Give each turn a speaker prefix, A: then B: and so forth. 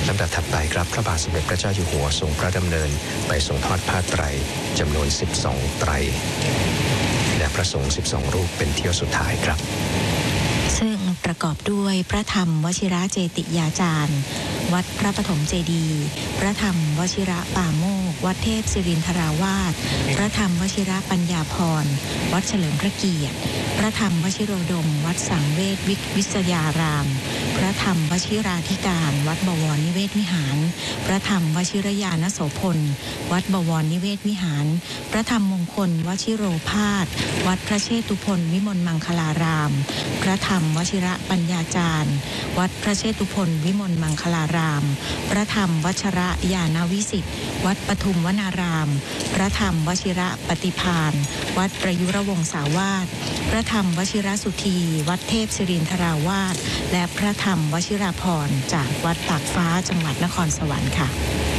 A: ลำดับถัดไปครับพระบาทสมเด็จพระเจ้าอยู่หัวทรงพระดำเนินไปทรงทอดผ้าไตรจำนวน12ไตรและพระสงฆ์12รูปเป็นเที่ยวสุดท้ายครับ
B: ซึ่งประกอบด้วยพระธรรมวชิระเจติยาจารย์วัดพระปฐมเจดีย์พระธรรมวชิระป่าโมกวัดเทพศิรินทราวาสพระธรรมวชิระปัญญาพรวัดเฉลิมพระเกียรติพระธรรมวชิโรดมวัดสังเวชวิทยารามพระธรรมวชิราธิการวัดบวรนิเวศวิหารพระธรรมวชิรยานโสพลวัดบวรนิเวศวิหารพระธรรมมงคลวชิโรภาสวัดพระเชตุพนวิมลมังคลารามพระธรรมวชิระปัญญาจารย์วัดพระเชตุพนวิมลมังคลารามพระธรรมวชระญาณวิสิทธิ์วัดปทุมวนารามพระธรรมวชิระปฏิภาณวัดประยุรวงศาวาสพระธรรมวชิระสุธีวัดเทพศิรินทราวาสและพระธรรมวชิราภรณ์จากวัดตากฟ้าจังหวัดนครสวรรค์ค่ะ